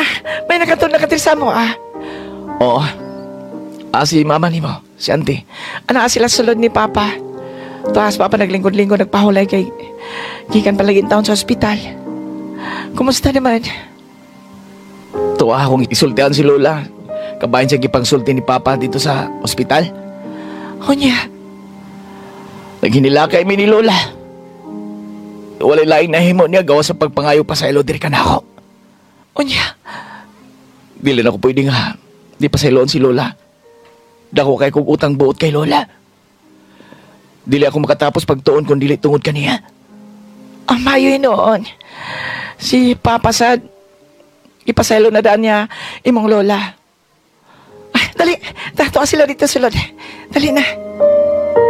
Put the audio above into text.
may nakatulog na katil sa mo, Oo. Si mama ni mo, si auntie. Sila sulod ni Papa. Taas Papa naglingkod-lingkod, nagpahulay kay gikan palaging taon sa ospital. Kumusta naman? Tuwa akong isultihan si Lola. Kabayan siya gipangsulti ni Papa dito sa ospital. O niya. Naghinilakay mi ni Lola. Walay laing nahimo niya gawa sa pagpangayo pa sa diri ka na ako. O niya. Dili na ko pwede nga. Di pa sa iloon si Lola. Dako kay kong utang buot kay Lola. Dili ako makatapos pagtuon kung dili tungod kaniya. Ang mayo noon. Si Papa Sad, ipasaylo na daan niya imong Lola. Dali, dato sila dito sulod. Dali na.